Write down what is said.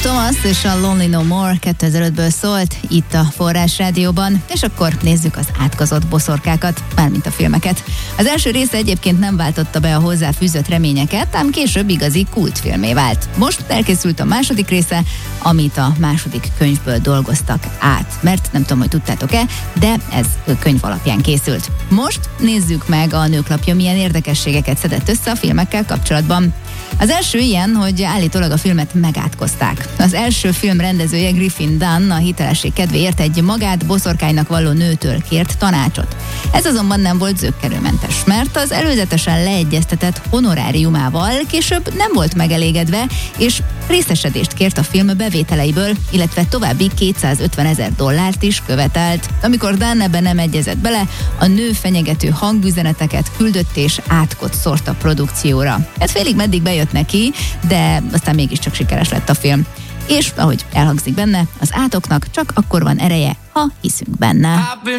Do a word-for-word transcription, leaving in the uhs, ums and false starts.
Thomas és a Lonely No More kétezer-ötből szólt itt a Forrás Rádióban, és akkor nézzük az átkozott boszorkákat, mármint a filmeket. Az első része egyébként nem váltotta be a hozzáfűzött reményeket, ám később igazi kultfilmé vált. Most elkészült a második része, amit a második könyvből dolgoztak át, mert nem tudom, hogy tudtátok-e, de ez könyv alapján készült. Most nézzük meg a Nőklapja milyen érdekességeket szedett össze a filmekkel kapcsolatban. Az első ilyen, hogy állítólag a filmet megátkozták. Az első film rendezője Griffin Dunne a hitelesség kedvéért egy magát boszorkánynak valló nőtől kért tanácsot. Ez azonban nem volt zökkenőmentes, mert az előzetesen leegyeztetett honoráriumával később nem volt megelégedve, és részesedést kért a film bevételeiből, illetve további kétszázötvenezer dollárt is követelt. Amikor Dunne ebben nem egyezett bele, a nő fenyegető hangüzeneteket küldött és átkot szórt a produkcióra. Ez félig meddig bejött neki, de aztán mégiscsak sikeres lett a film. És ahogy elhangzik benne, az átoknak csak akkor van ereje, ha hiszünk benne.